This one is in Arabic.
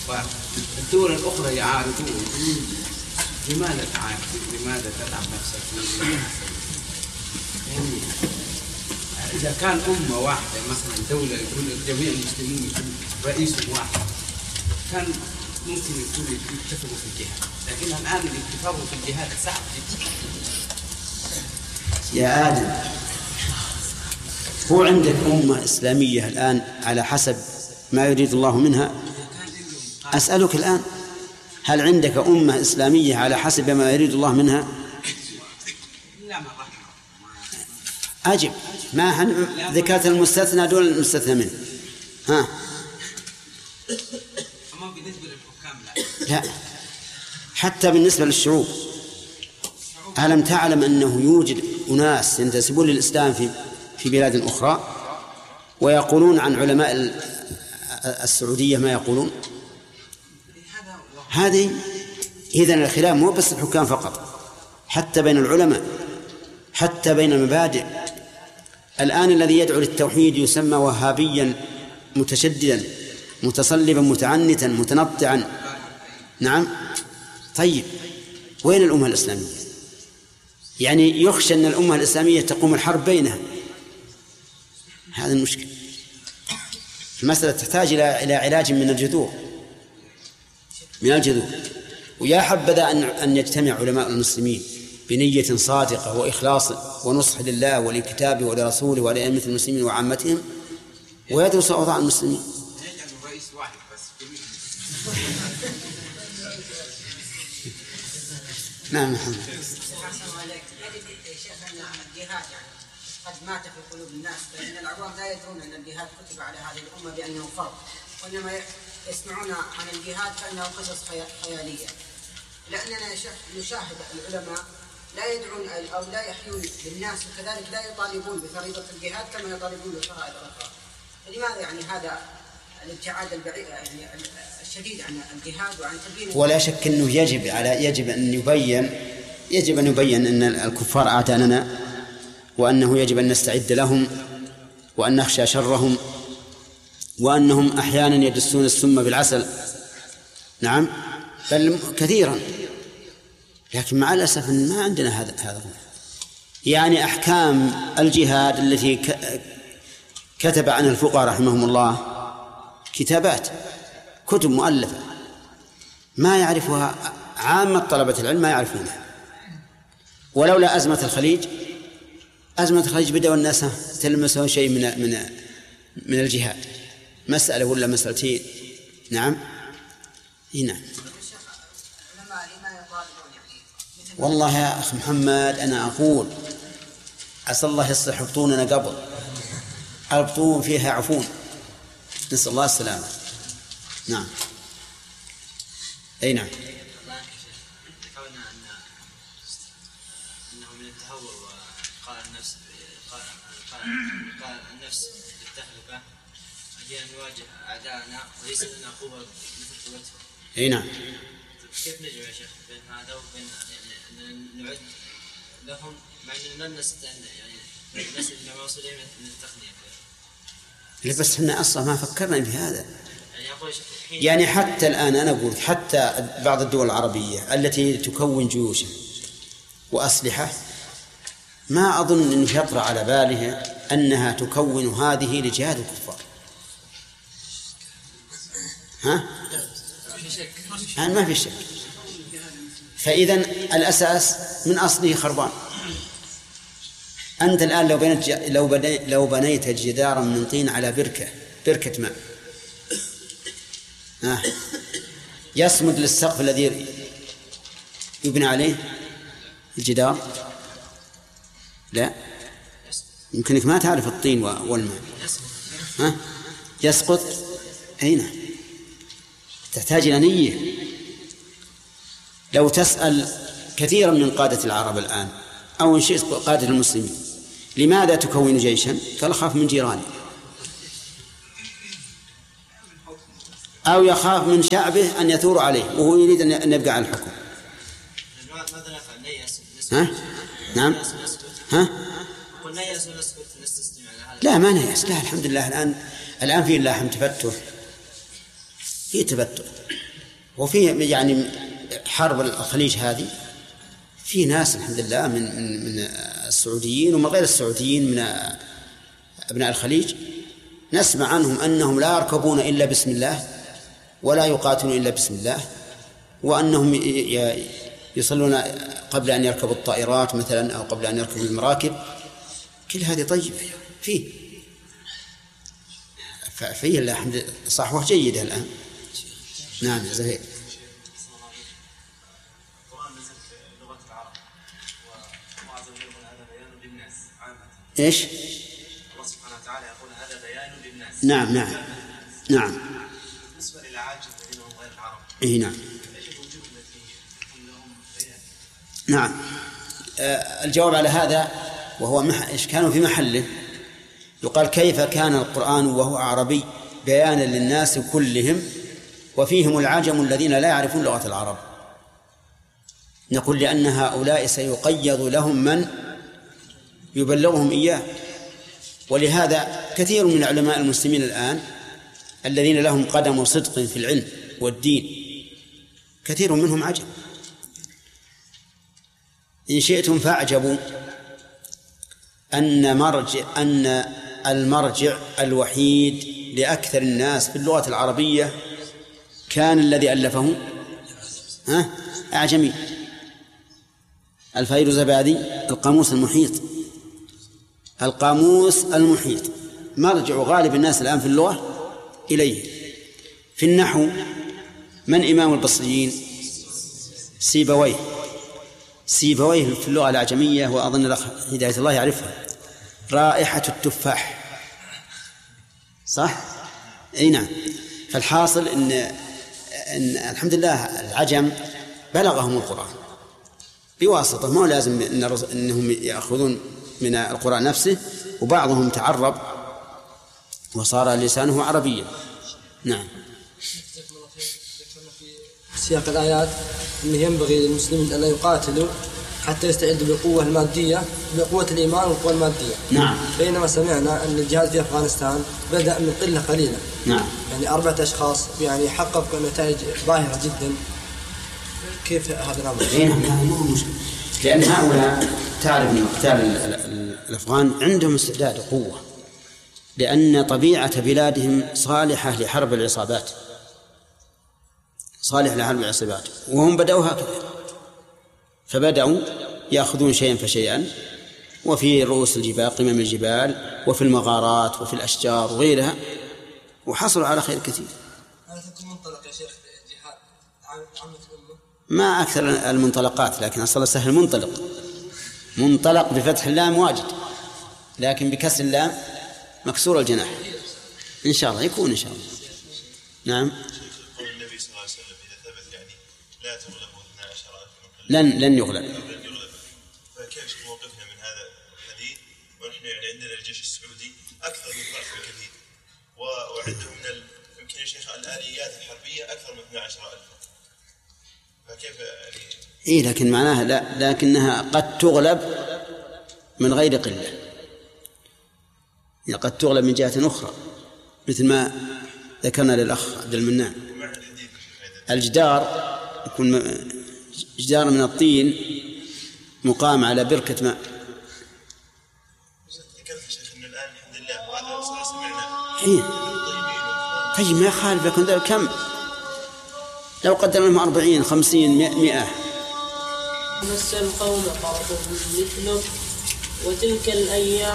والدول الأخرى يعارضون. لماذا تعارض؟ لماذا تلعب نفسك؟ يعني إذا كان أمة واحدة مثلا دولة يكون جميع المسلمين يكون رئيس واحد كان ممكن يكون يتفقوا في الجهاد، لكن الآن الاتفاق في الجهاد صعب جدا. يا آدم، هو عندك أمة إسلامية الآن على حسب ما يريد الله منها؟ أسألك الآن، هل عندك أمة إسلامية على حسب ما يريد الله منها؟ أجب، ما ذكرت المستثنى دون المستثنى منه. ها؟ لا، حتى بالنسبة للشعوب. ألم تعلم أنه يوجد أناس ينتسبون للإسلام في بلاد أخرى ويقولون عن علماء السعودية ما يقولون؟ هذه إذن الخلاف مو بس الحكام فقط، حتى بين العلماء، حتى بين المبادئ. الآن الذي يدعو للتوحيد يسمى وهابيا متشددا متصلبا متعنتا متنطعا. نعم. طيب وين الأمة الإسلامية؟ يعني يخشى أن الأمة الإسلامية تقوم الحرب بينها. هذا المشكلة. المسألة تحتاج إلى علاج من الجذور، ويا حبذا أن يجتمع علماء المسلمين بنية صادقة وإخلاص ونصح لله ولكتابه ولرسوله ولأئمة المسلمين وعامتهم ويدرس أوضاع المسلمين. نعم محمد. قد مات في قلوب الناس، لأن العوام لا يدرون أن الجهاد كتب على هذه الأمة بأنه فرض، وإنما يسمعون عن الجهاد كأنه قصص خيالية. لأننا يا شيخ نشاهد العلماء لا يدعون أو لا يحيون للناس، وكذلك لا يطالبون بفريضة الجهاد كما يطالبون بالفرائض الأخرى. فلماذا يعني هذا الابتعاد البعيد يعني الشديد عن الجهاد وعن تبيين؟ ولا شك أنه يجب أن يبين أن الكفار أعداءنا، وأنه يجب أن نستعد لهم، وأن نخشى شرهم، وأنهم أحيانا يدسون السم بالعسل. نعم، بل كثيرا. لكن مع الأسف ما عندنا هذا. يعني أحكام الجهاد التي كتب عنها الفقهاء رحمهم الله كتابات، كتب مؤلفة ما يعرفها عامة طلبة العلم، ما يعرفونها. ولولا أزمة الخليج بدأوا الناس تلمسوا شيء من الجهاد، مسألة ولا مسألتين. نعم. هنا والله يا أخي محمد، أنا أقول أسأل الله يصلح بطوننا قبل البطون فيها عفون، نسأل الله السلامة. نعم. أي نعم. النفس بالتهلكة هي أن نواجه أعداءنا وليس لنا قوة مثل قوتهم. أي نعم. كيف نجمع يا شيخ بين هذا وبين يعني نعد لهم مع أننا لن يعني نسل كما وصل من التقنية؟ بس احنا أصلا ما فكرنا في هذا. يعني حتى الآن أنا أقول حتى بعض الدول العربية التي تكون جيوشا وأسلحة ما أظن أن يطرأ على بالها أنها تكون هذه لجهاد الكفار. ها؟ ما في شك. فإذن الأساس من أصله خربان. أنت الآن لو بنيت جدارا من طين على بركة ماء يصمد للسقف الذي يبنى عليه الجدار؟ لا، يمكنك ما تعرف الطين والماء. يسقط. هنا تحتاج إلى نية. لو تسأل كثيرا من قادة العرب الآن أو إن شئت قادة المسلمين لماذا تكون جيشا؟ قال أخاف من جيراني، أو يخاف من شعبه أن يثور عليه وهو يريد أن يبقى على الحكم. نعم. لا ما نيأس، لا الحمد لله. الآن في الله تفتح، في تفتح. وفيه يعني حرب الخليج هذه في ناس الحمد لله من السعوديين ومن غير السعوديين من أبناء الخليج نسمع عنهم أنهم لا يركبون إلا بسم الله ولا يقاتلون إلا بسم الله، وأنهم يصلون قبل أن يركبوا الطائرات مثلا أو قبل أن يركبوا المراكب. كل هذه طيب فيه الحمد صحوة جيدة الآن. نعم زهير. القرآن نزل في لغة العرب والله عز وجل يقول هذا بيان للناس عامة. إيش؟ الله سبحانه وتعالى يقول هذا بيان للناس. نعم. بالنسبة للعاجم الذين هم غير العرب. إيه نعم. ايش الوجوه التي يكون لهم بيان؟ نعم. الجواب على هذا وهو كانوا في محله يقال كيف كان القرآن وهو عربي بيانا للناس كلهم وفيهم العجم الذين لا يعرفون لغة العرب. نقول لأن هؤلاء سيقيض لهم من يبلغهم إياه. ولهذا كثير من علماء المسلمين الآن الذين لهم قدم صدق في العلم والدين كثير منهم عجم. إن شئتم فاعجبوا أن المرجع الوحيد لأكثر الناس في اللغة العربية كان الذي ألفه أعجمي، الفيروزبادي. القاموس المحيط مرجع غالب الناس الآن في اللغة إليه. في النحو من إمام البصريين؟ سيبويه في اللغة الأعجمية، وأظن الأخ هداية الله يعرفها، رائحة التفاح، صح؟ أي نعم. فالحاصل إن الحمد لله العجم بلغهم القرآن بواسطة، ما لازم أنهم يأخذون من القرآن نفسه، وبعضهم تعرب وصار لسانه عربيا. نعم. سياق الآيات أنه ينبغي للمسلمين أن لا يقاتلوا حتى يستعدوا بالقوة المادية، بقوة الإيمان والقوة المادية. نعم. بينما سمعنا أن الجهاد في أفغانستان بدأ من قلة قليلة. نعم. يعني 4 أشخاص يعني حققوا نتائج باهرة جدا. كيف هذا الأمر؟ لأن هؤلاء تعرف من قتال الأفغان عندهم استعداد وقوة، لأن طبيعة بلادهم صالحة لحرب العصابات، وهم بدأوا هكذا، فبدأوا يأخذون شيئا فشيئا، وفي رؤوس الجبال، قمم الجبال، وفي المغارات، وفي الأشجار وغيرها، وحصلوا على خير كثير. هذا تكون منطلق يا شيخ الجهاد عامة الأمة؟ ما أكثر المنطلقات، لكن أصلا سهل منطلق بفتح اللام واجد، لكن بكسر اللام مكسور الجناح. إن شاء الله يكون إن شاء الله. نعم. النبي صلى الله عليه وسلم إذا ثبت يعني لا تغلبوا 12,000 لن يغلب. فكيف موقفنا من هذا الحديث ونحن يعني عندنا الجيش السعودي أكثر من ضعف بكثير، وعندهم يمكن يا شيخ الآليات الحربية أكثر من 12,000، فكيف يعني؟ لكن معناها لكنها قد تغلب من غير قلة، يعني قد تغلب من جهة أخرى، مثل ما ذكرنا للأخ عبد المنان. الجدار يكون جدار من الطين مقام على بركة ماء. ذكرت يا شيخ إن الآن الحمد لله وهذا سمعنا. طيب ما يخالف، لكن ذلك كم؟ لو قدر لهم 40 50 100. مس القوم قرض مثله وتلك الأيام